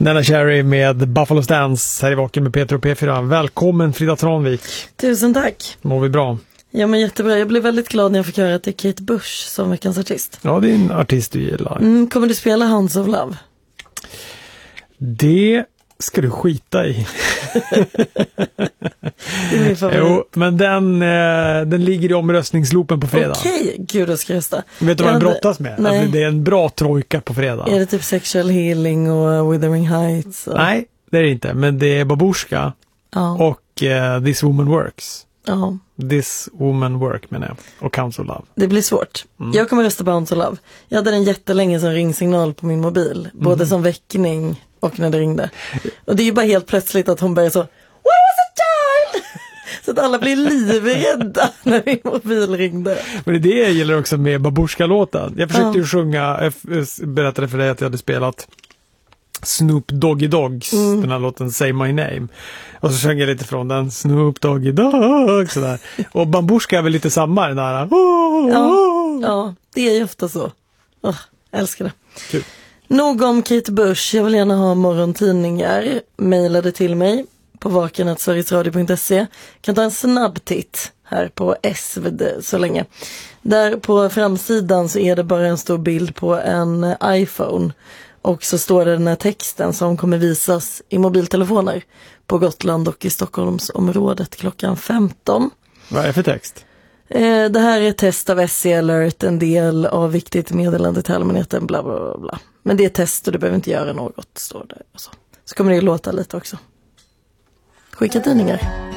Nella Cherry med Buffalo Stance här i Vaken med Peter och P4. Välkommen Frida Tranvik. Tusen tack. Mår vi bra? Ja, men jättebra. Jag blev väldigt glad när jag fick höra att det är Kate Bush som veckans artist. Ja, det är en artist du gillar. Kommer du spela Hounds of Love? Det ska du skita i. Det är min favorit. Jo, men den ligger i omröstningsloopen på fredag. Okej, gud jag ska rösta. Vet du vad den brottas med? Nej. Alltså, det är en bra trojka på fredag. Är det typ Sexual Healing och Wuthering Heights? Och... Nej, det är det inte. Men det är Babushka och This Woman Works. Ja. This Woman Work menar jag. Och Council of Love. Det blir svårt. Jag kommer rösta på Hounds of Love. Jag hade den jättelänge som ringsignal på min mobil. Både som väckning och när det ringde. Och det är ju bara helt plötsligt att hon börjar så... Where was a child? Så att alla blir livrädda när min mobil ringde. Men det är det jag gillar också med Babushka-låten. Jag försökte ju sjunga, jag berättade för dig att jag hade spelat Snoop Doggy Dogs, den här låten Say My Name. Och så sjöng jag lite från den, Snoop Doggy Dog, sådär. Och Babushka är väl lite samma, den där. Ja, det är ju ofta så. Älskar det. Kul. Nog om Kate Bush, jag vill gärna ha morgontidningar. Mailade till mig på vaken@sverigesradio.se. Kan ta en snabb titt här på SvD så länge. Där på framsidan så är det bara en stor bild på en iPhone. Och så står det den här texten som kommer visas i mobiltelefoner på Gotland och i Stockholmsområdet klockan 15. Vad är det för text? Det här är ett test av SC Alert, en del av viktigt meddelande till allmänheten, bla bla bla bla. Men det är ett test och du behöver inte göra något, står det. Så kommer det ju låta lite också. Skicka tidningar.